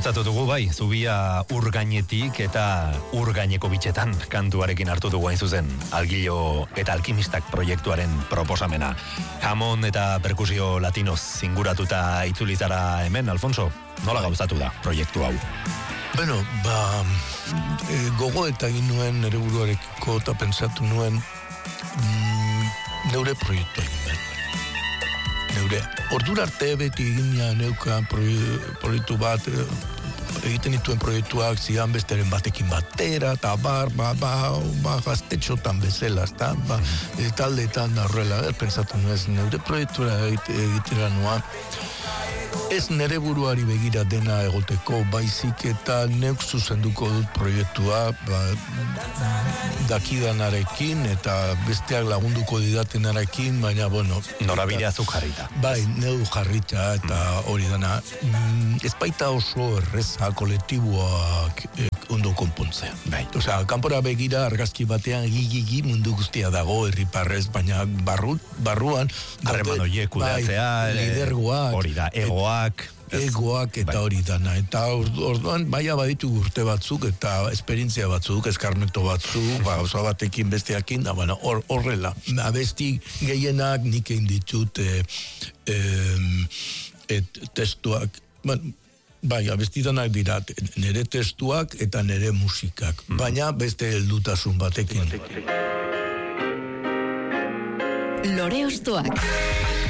Gurutzatu dugu bai, zubia urgainetik eta urgaineko bitxetan kantuarekin hartu dugu hain zuzen Algilo eta Alkimistak proiektuaren proposamena. Jamon eta perkusio latinoz zinguratuta itzulizara hemen, Alfonso, nola gauzatu da proiektu hau? Bueno, gogo eta egin nuen nire buruarekiko eta pensatu nuen neure proiektua egin behar. Neure, ordura arte beti egina neukan proiektu bat, egiten dituen proiektuak zian besteren batekin batera, eta gaztetxotan bezala, taldeetan horrela, pensatu nuez, neure proiektura egitera nua, ez nere buruari begira dena egoteko, baizik eta neuk zuzenduko dut proiektua dakidanarekin eta besteak lagunduko didatenarekin, baina, bueno... Norabidea zuk jarrita. Bai, neu jarrita eta hori dana. Ez baita oso erreza kolektiboak ondo konpontzea. Bai. Osea, kanpora begira argazki batean gigi mundu guztia dago herriparrez, baina barruan... Harreman horiek kudeatzea, lidergoak, hori da, egoak eta hori dana. Eta orduan baia baditu urte batzuk eta esperientzia batzuk, eskarneto batzuk, oso batekin besteakin, da, bueno, horrela. Abesti gehienak nik egin ditut testuak, bueno, bai, abestidanak dira, nire testuak eta nire musikak, baina beste heldutasun batekin. Lore Ostoak.